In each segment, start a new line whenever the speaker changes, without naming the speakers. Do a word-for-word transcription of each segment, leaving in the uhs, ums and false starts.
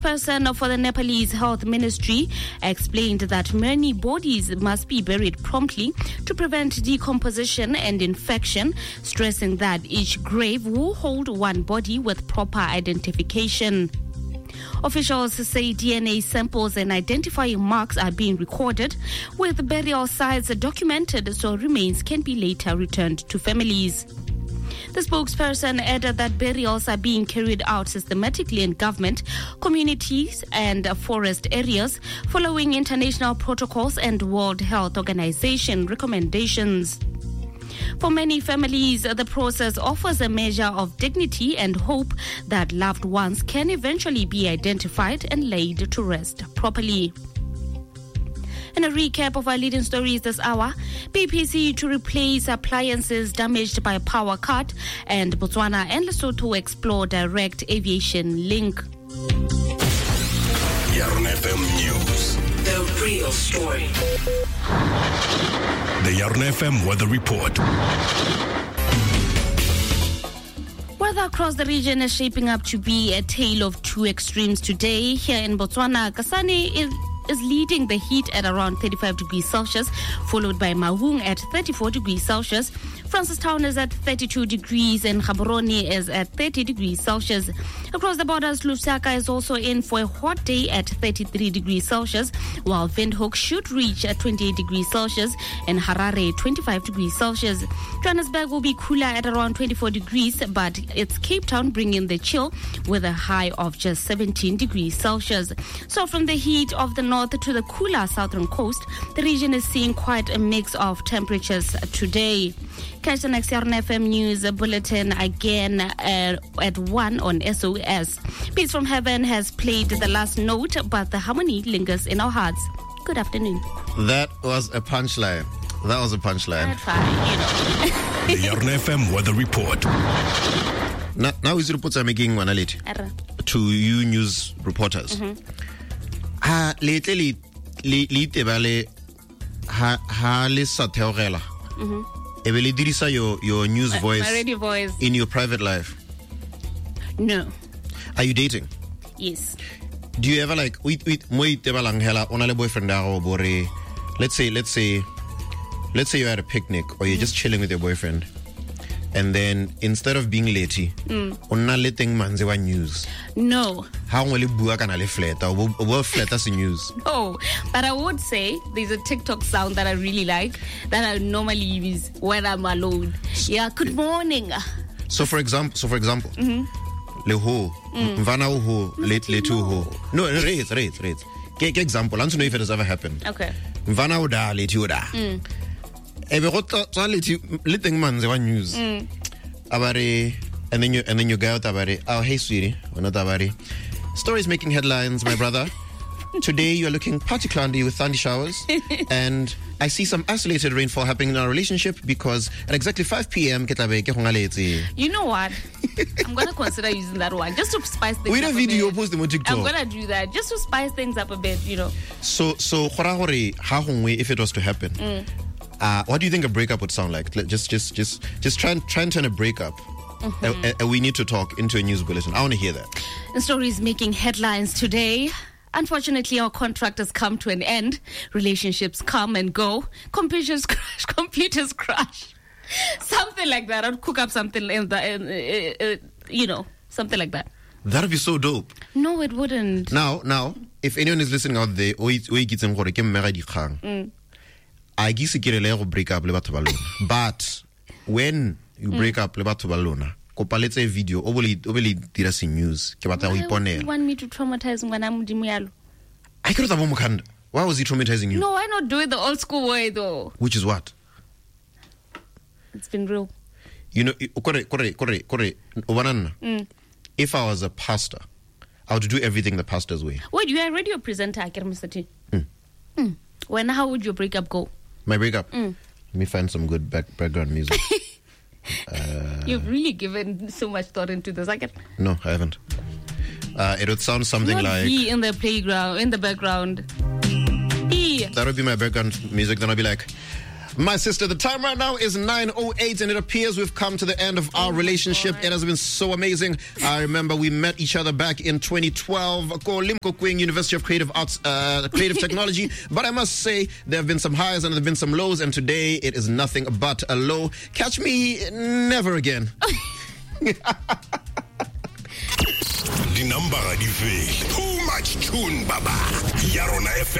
Person for the Nepalese Health Ministry explained that many bodies must be buried promptly to prevent decomposition and infection, stressing that each grave will hold one body with proper identification. Officials say D N A samples and identifying marks are being recorded, with burial sites documented so remains can be later returned to families. The spokesperson added that burials are being carried out systematically in government, communities and forest areas following international protocols and World Health Organization recommendations. For many families, the process offers a measure of dignity and hope that loved ones can eventually be identified and laid to rest properly. In a recap of our leading stories this hour, B P C to replace appliances damaged by power cut, and Botswana and Lesotho explore direct aviation link.
Yarn F M News.
The real story.
The Yarn F M Weather Report.
Weather across the region is shaping up to be a tale of two extremes today. Here in Botswana, Kasane is is leading the heat at around thirty-five degrees Celsius, followed by Mahung at thirty-four degrees Celsius. Francistown is at thirty-two degrees and Gaborone is at thirty degrees Celsius. Across the borders, Lusaka is also in for a hot day at thirty-three degrees Celsius, while Windhoek should reach at twenty-eight degrees Celsius and Harare twenty-five degrees Celsius. Johannesburg will be cooler at around twenty-four degrees, but it's Cape Town bringing the chill with a high of just seventeen degrees Celsius. So from the heat of the north to the cooler southern coast, the region is seeing quite a mix of temperatures today. Catch the next Yarn F M News Bulletin again uh, at one on S O S. Peace from Heaven has played the last note, but the harmony lingers in our hearts. Good afternoon.
That was a punchline. That was a punchline.
Fine, you know.
The Yarn F M Weather Report.
Now, now is reports are making one alert to you news reporters. Ha lately le le tebale ha ha le sa theogela. Mhm. Ebele dirisa your your news voice.
My radio voice.
In your private life.
No.
Are you dating?
Yes.
Do you ever like wait wait mo itebalang hela ona le boyfriend go bore, let's say let's say let's say you're at a picnic or you're just chilling with your boyfriend, and then instead of being late, onna letting manze wa news.
No.
How will you bua kana le flat or what flat as news?
Oh, but I would say there's a TikTok sound that I really like that I normally use when I'm alone. Yeah, good morning.
So for example, so for example, le ho, mvana ho, late late ho. No, rate, rate, rate. Take example, I don't know if it has ever happened.
Okay.
Mvana ho da late ho da. Ebe go tsa late letting manze wa news. Abare and then you and then you go out abare. Oh hey sweetie, not abare. Stories making headlines, my brother. Today you are looking particularly with thundery showers, and I see some isolated rainfall happening in our relationship because at exactly five p.m.
You know what? I'm gonna consider using that one just to spice things
Wait
up.
Wait a video, a post them on TikTok.
I'm gonna do that just to spice things up a bit, you know.
So so if it was to happen, mm. uh, what do you think a breakup would sound like? Just just just just try and try and turn a breakup. Mm-hmm. Uh, uh, we need to talk into a news bulletin. I want to hear that.
The story is making headlines today. Unfortunately, our contract has come to an end. Relationships come and go. Computers crash. Computers crash. Something like that. I'd cook up something in the, uh, uh, uh, you know, something like that.
That'd be so dope.
No, it wouldn't.
Now, now, if anyone is listening out there, mm. I guess you break up, but when you break mm. up, let's say video oboli oboli dirasi news ke batla go iponela.
You want me to traumatize ngwana modimo yalo?
I could have mukanda. Why was he traumatizing you?
No, why not do it the old school way though?
Which is what?
It's been real.
You know, kore kore kore kore obanana. If I was a pastor, I would do everything the pastor's way.
Wait, you are a radio presenter, Mister T. Mm. Mm. When how would your breakup go?
My breakup? Mm. Let me find some good back, background music.
Uh, You've really given so much thought into this. I get.
No, I haven't. Uh, it would sound something
Not
like.
Be in the playground, in the background. Be.
That would be my background music. Then I'll be like, My sister, the time right now is nine oh eight, and it appears we've come to the end of our
Oh
relationship.
God.
It has been so amazing. I remember we met each other back in twenty twelve, Ko Limco Queen, University of Creative Arts, uh, Creative Technology. But I must say, there have been some highs and there have been some lows, and today it is nothing but a low. Catch me never again.
The number di fail. Too much tune, Baba. Yarona F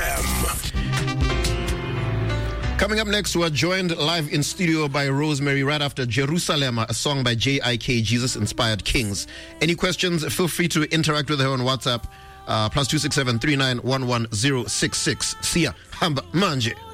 M.
Coming up next, we're joined live in studio by Rosemary right after Jerusalem, a song by J I K, Jesus Inspired Kings. Any questions? Feel free to interact with her on WhatsApp. Uh, plus two six seven three nine one one zero six six. See ya. Hamba Manje.